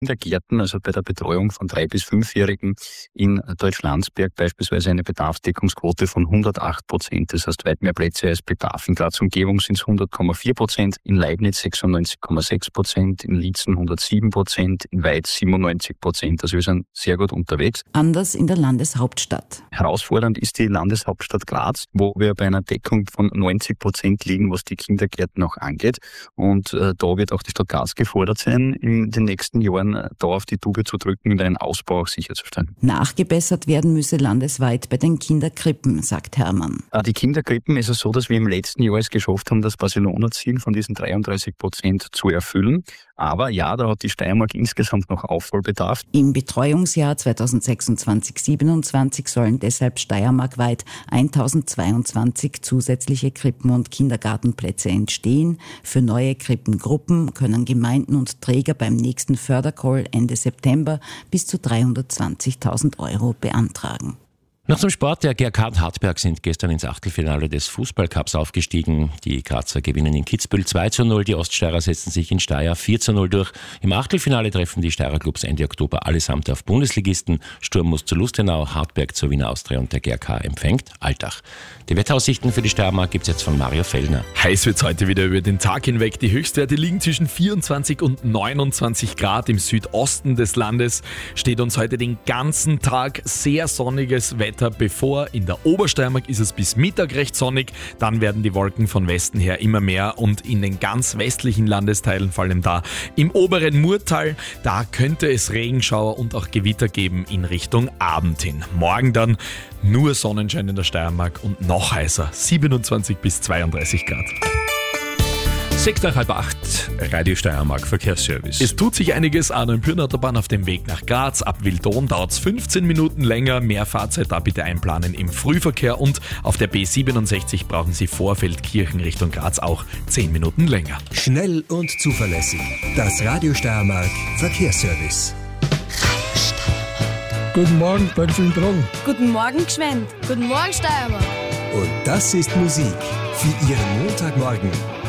Kindergärten, also bei der Betreuung von 3- bis 5-Jährigen in Deutschlandsberg beispielsweise eine Bedarfsdeckungsquote von 108%. Das heißt weit mehr Plätze als Bedarf. In Graz Umgebung sind es 100,4%, in Leibniz 96,6%, in Liezen 107%, in Weiz 97%. Also wir sind sehr gut unterwegs. Anders in der Landeshauptstadt. Herausfordernd ist die Landeshauptstadt Graz, wo wir bei einer Deckung von 90% liegen, was die Kindergärten auch angeht. Und da wird auch die Stadt Graz gefordert sein, in den nächsten Jahren da auf die Tube zu drücken und einen Ausbau auch sicherzustellen. Nachgebessert werden müsse landesweit bei den Kinderkrippen, sagt Hermann. Die Kinderkrippen ist es so, dass wir im letzten Jahr es geschafft haben, das Barcelona-Ziel von diesen 33% zu erfüllen. Aber ja, da hat die Steiermark insgesamt noch Aufholbedarf. Im Betreuungsjahr 2026/27 sollen deshalb steiermarkweit 1022 zusätzliche Krippen- und Kindergartenplätze entstehen. Für neue Krippengruppen können Gemeinden und Träger beim nächsten Fördercall Ende September bis zu 320.000 € beantragen. Nach dem Sport, der GRK und Hartberg sind gestern ins Achtelfinale des Fußballcups aufgestiegen. Die Grazer gewinnen in Kitzbühel 2:0, die Oststeirer setzen sich in Steyr 4:0 durch. Im Achtelfinale treffen die Steirer Clubs Ende Oktober allesamt auf Bundesligisten. Sturm muss zu Lustenau, Hartberg zur Wiener Austria und der GRK empfängt Altach. Die Wetteraussichten für die Steiermark gibt es jetzt von Mario Fellner. Heiß wird es heute wieder über den Tag hinweg. Die Höchstwerte liegen zwischen 24 und 29 Grad. Im Südosten des Landes steht uns heute den ganzen Tag sehr sonniges Wetter bevor. In der Obersteiermark ist es bis Mittag recht sonnig. Dann werden die Wolken von Westen her immer mehr und in den ganz westlichen Landesteilen, vor allem da im oberen Murtal, da könnte es Regenschauer und auch Gewitter geben in Richtung Abend hin. Morgen dann nur Sonnenschein in der Steiermark und noch heißer, 27 bis 32 Grad. 7:30, Radio Steiermark Verkehrsservice. Es tut sich einiges an der Pyrnautobahn auf dem Weg nach Graz. Ab Wildon dauert es 15 Minuten länger. Mehr Fahrzeit da bitte einplanen im Frühverkehr. Und auf der B67 brauchen Sie Vorfeldkirchen Richtung Graz auch 10 Minuten länger. Schnell und zuverlässig. Das Radio Steiermark Verkehrsservice. Guten Morgen, beim Filmbrong. Guten Morgen, Gschwend. Guten Morgen, Steiermark. Und das ist Musik für Ihren Montagmorgen.